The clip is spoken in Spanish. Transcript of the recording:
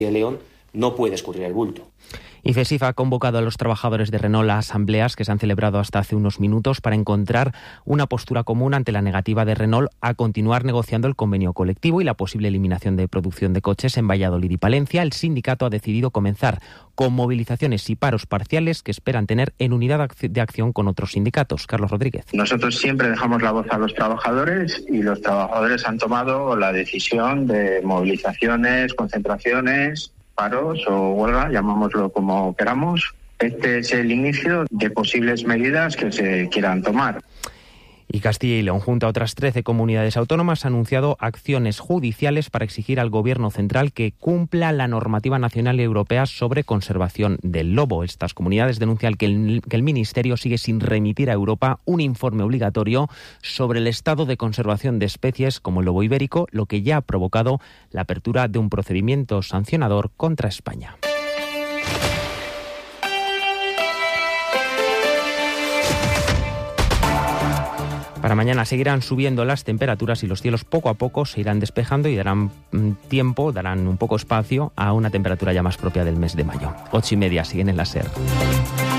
de León no puede escurrir el bulto. Y CESIF ha convocado a los trabajadores de Renault a asambleas que se han celebrado hasta hace unos minutos para encontrar una postura común ante la negativa de Renault a continuar negociando el convenio colectivo y la posible eliminación de producción de coches en Valladolid y Palencia. El sindicato ha decidido comenzar con movilizaciones y paros parciales que esperan tener en unidad de acción con otros sindicatos. Carlos Rodríguez. Nosotros siempre dejamos la voz a los trabajadores y los trabajadores han tomado la decisión de movilizaciones, concentraciones, paros o huelga, llamámoslo como queramos. Este es el inicio de posibles medidas que se quieran tomar. Y Castilla y León, junto a otras 13 comunidades autónomas, ha anunciado acciones judiciales para exigir al Gobierno central que cumpla la normativa nacional y europea sobre conservación del lobo. Estas comunidades denuncian que el Ministerio sigue sin remitir a Europa un informe obligatorio sobre el estado de conservación de especies como el lobo ibérico, lo que ya ha provocado la apertura de un procedimiento sancionador contra España. Para mañana seguirán subiendo las temperaturas y los cielos poco a poco se irán despejando y darán un poco espacio a una temperatura ya más propia del mes de mayo. 8:30 siguen en la SER.